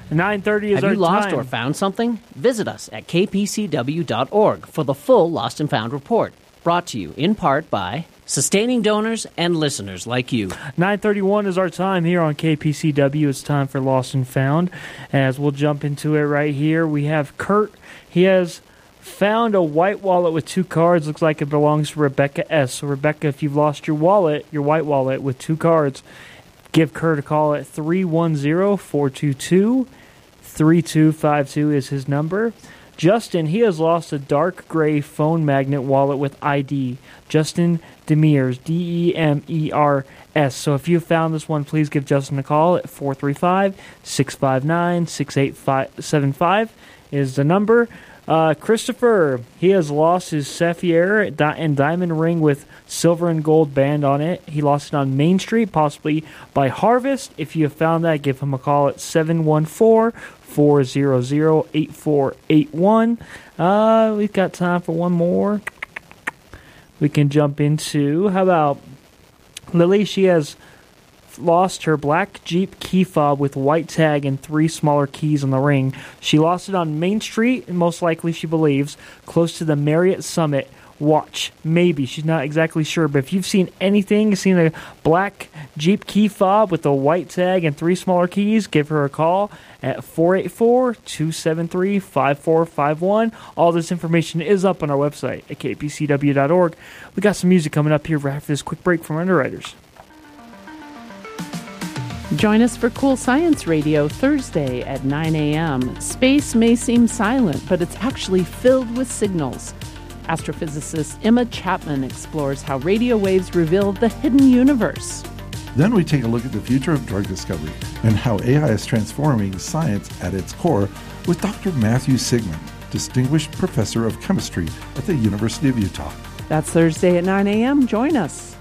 9:30 is Have our you lost time. or found something? Visit us at kpcw.org for the full Lost and Found report. Brought to you in part by sustaining donors and listeners like you. 9:31 is our time here on KPCW. It's time for Lost and Found. As we'll jump into it right here, we have Kurt. He has found a white wallet with 2 cards. Looks like it belongs to Rebecca S. So, Rebecca, if you've lost your wallet, your white wallet with 2 cards, give Kurt a call at 310-422-3252 is his number. Justin, he has lost a dark gray phone magnet wallet with ID. Justin Demers, Demers. So if you found this one, please give Justin a call at 435-659-6875 is the number. Christopher, he has lost his Sapphire and diamond ring with silver and gold band on it. He lost it on Main Street, possibly by Harvest. If you have found that, give him a call at 714-400-8481. We've got time for one more. We can jump into, how about Lily? She has lost her black Jeep key fob with white tag and 3 smaller keys on the ring. She lost it on Main Street, and most likely, she believes, close to the Marriott Summit. Watch. Maybe. She's not exactly sure. But if you've seen anything, seen a black Jeep key fob with a white tag and 3 smaller keys, give her a call at 484-273-5451. All this information is up on our website at kpcw.org. We got some music coming up here right after this quick break from Underwriters. Join us for Cool Science Radio Thursday at 9 a.m. Space may seem silent, but it's actually filled with signals. Astrophysicist Emma Chapman explores how radio waves reveal the hidden universe. Then we take a look at the future of drug discovery and how AI is transforming science at its core with Dr. Matthew Sigmund, Distinguished Professor of Chemistry at the University of Utah. That's Thursday at 9 a.m. Join us.